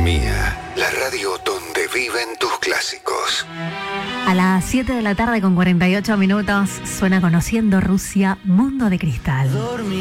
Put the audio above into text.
Mía, la radio donde viven tus clásicos. A las 7 de la tarde con 48 minutos suena Conociendo Rusia, Mundo de Cristal.